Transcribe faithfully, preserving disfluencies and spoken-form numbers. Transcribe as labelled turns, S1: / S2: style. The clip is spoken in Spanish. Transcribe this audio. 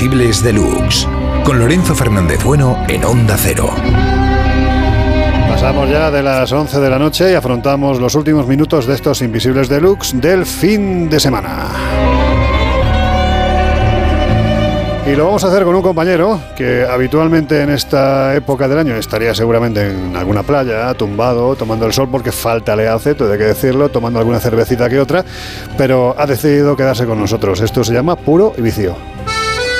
S1: Invisibles Deluxe, con Lorenzo Fernández Bueno en Onda Cero.
S2: Pasamos ya de las once de la noche y afrontamos los últimos minutos de estos Invisibles Deluxe del fin de semana. Y lo vamos a hacer con un compañero que habitualmente en esta época del año estaría seguramente en alguna playa, tumbado, tomando el sol, porque falta le hace, todo hay que decirlo, tomando alguna cervecita que otra, pero ha decidido quedarse con nosotros. Esto se llama Puro y Vicio.